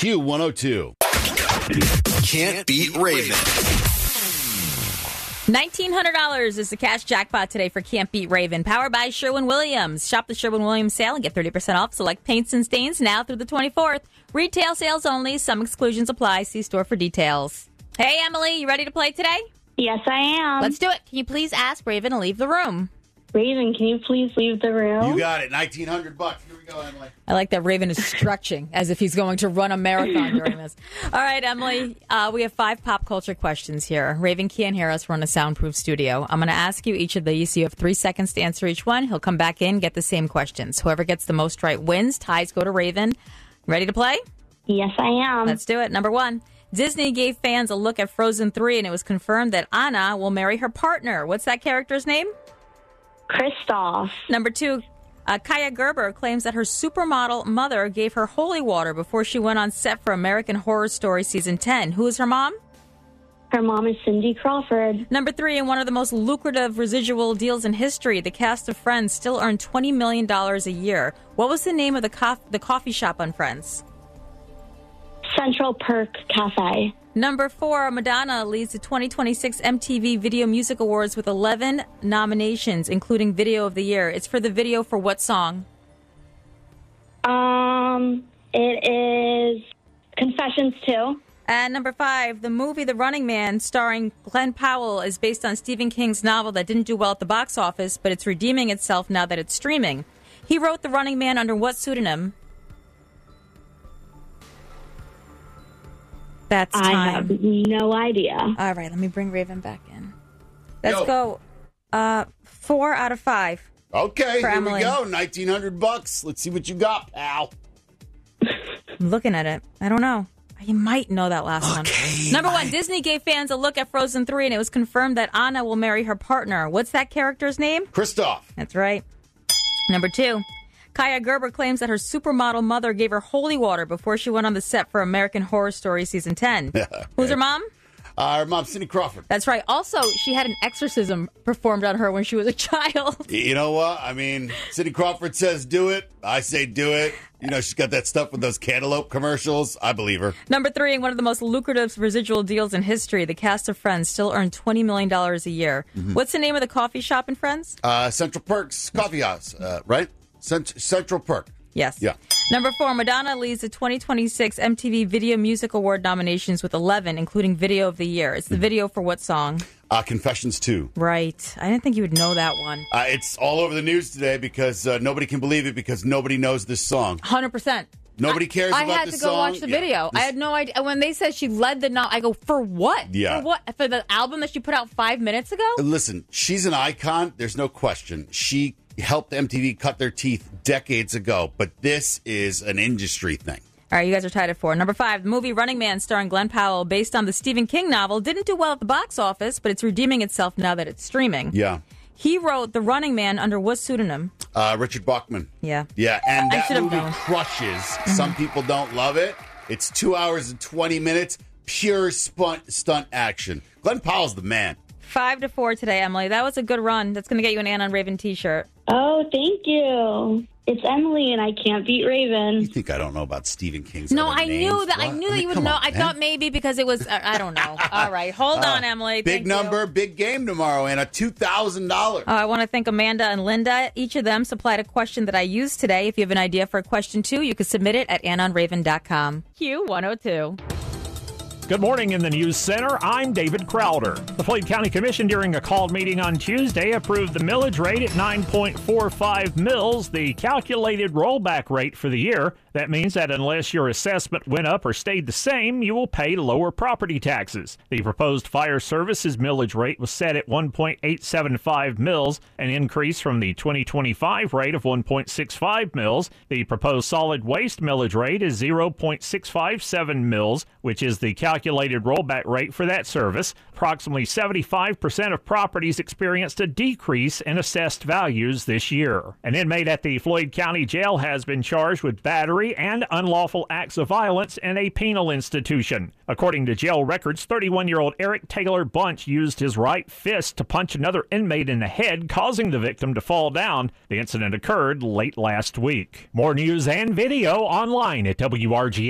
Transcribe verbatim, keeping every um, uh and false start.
Q one oh two. Can't beat Raven. nineteen hundred dollars is the cash jackpot today for Can't Beat Raven, powered by Sherwin-Williams. Shop the Sherwin-Williams sale and get thirty percent off select paints and stains now through the twenty-fourth. Retail sales only. Some exclusions apply. See store for details. Hey, Emily, you ready to play today? Yes, I am. Let's do it. Can you please ask Raven to leave the room? Raven, can you please leave the room? You got it. nineteen hundred bucks. Here we go, Emily. I like that Raven is stretching as if he's going to run a marathon during this. All right, Emily, uh, we have five pop culture questions here. Raven can't hear us. We're in a soundproof studio. I'm going to ask you each of these. You have three seconds to answer each one. He'll come back in, get the same questions. Whoever gets the most right wins. Ties go to Raven. Ready to play? Yes, I am. Let's do it. Number one. Disney gave fans a look at Frozen three, and it was confirmed that Anna will marry her partner. What's that character's name? Kristoff. Number two, uh, Kaya Gerber claims that her supermodel mother gave her holy water before she went on set for American Horror Story Season ten. Who is her mom? Her mom is Cindy Crawford. Number three, in one of the most lucrative residual deals in history, the cast of Friends still earned twenty million dollars a year. What was the name of the, co- the coffee shop on Friends? Central Perk Cafe. Number four, Madonna leads the twenty twenty-six M T V Video Music Awards with eleven nominations, including Video of the Year. It's for the video for what song? Um, it is Confessions two. And number five, the movie The Running Man, starring Glenn Powell, is based on Stephen King's novel that didn't do well at the box office, but it's redeeming itself now that it's streaming. He wrote The Running Man under what pseudonym? That's time. I have no idea. All right, let me bring Raven back in. Let's Yo. go. Uh, four out of five. Okay, For here Emily. we go. nineteen hundred bucks. Let's see what you got, pal. I'm looking at it. I don't know. You might know that last Okay, one. Number Mike. one, Disney gave fans a look at Frozen three, and it was confirmed that Anna will marry her partner. What's that character's name? Kristoff. That's right. Number two, Kaya Gerber claims that her supermodel mother gave her holy water before she went on the set for American Horror Story Season ten. Who's her mom? Uh, her mom, Cindy Crawford. That's right. Also, she had an exorcism performed on her when she was a child. You know what? I mean, Cindy Crawford says do it. I say do it. You know, she's got that stuff with those cantaloupe commercials. I believe her. Number three, in one of the most lucrative residual deals in history, the cast of Friends still earned twenty million dollars a year. Mm-hmm. What's the name of the coffee shop in Friends? Uh, Central Perks Coffee House, uh, right? Cent- Central Perk. Yes. Yeah. Number four, Madonna leads the twenty twenty-six M T V Video Music Award nominations with eleven, including Video of the Year. It's the video for what song? Uh, Confessions two. Right. I didn't think you would know that one. Uh, it's all over the news today because uh, nobody can believe it because nobody knows this song. one hundred percent. Nobody cares I about had the to go song. watch the Yeah. video. This- I had no idea. When they said she led the no, I go, for what? Yeah. For what? For the album that she put out five minutes ago? Listen, she's an icon. There's no question. She helped M T V cut their teeth decades ago, but this is an industry thing. All right, you guys are tied at four. Number five, the movie Running Man starring Glenn Powell, based on the Stephen King novel, didn't do well at the box office, but it's redeeming itself now that it's streaming. Yeah. He wrote The Running Man under what pseudonym? Uh, Richard Bachman. Yeah. Yeah, and I that should have movie known. Mm-hmm. crushes. Some people don't love it. It's two hours and twenty minutes, pure stunt, stunt action. Glenn Powell's the man. Five to four today, Emily. That was a good run. That's going to get you an Ann on Raven t-shirt. Oh, thank you. It's Emily, and I can't beat You Raven. think I don't know about Stephen King's No, other I names? knew that. I What? knew I that mean, you would come know. on, I man. thought maybe because it was, I, I don't know. All right. Hold on, Emily. Big Thank number, you. big game tomorrow, Anna. two thousand dollars. Uh, I want to thank Amanda and Linda. Each of them supplied a question that I used today. If you have an idea for a question, too, you can submit it at ann on raven dot com. Q one oh two. Good morning in the News Center. I'm David Crowder. The Floyd County Commission, during a called meeting on Tuesday, approved the millage rate at nine point four five mils, the calculated rollback rate for the year. That means that unless your assessment went up or stayed the same, you will pay lower property taxes. The proposed fire services millage rate was set at one point eight seven five mils, an increase from the twenty twenty-five rate of one point six five mils. The proposed solid waste millage rate is zero point six five seven mils, which is the calculated calculated rollback rate for that service. Approximately seventy-five percent of properties experienced a decrease in assessed values this year. An inmate at the Floyd County Jail has been charged with battery and unlawful acts of violence in a penal institution. According to jail records, thirty-one-year-old Eric Taylor Bunch used his right fist to punch another inmate in the head, causing the victim to fall down. The incident occurred late last week. More news and video online at W R G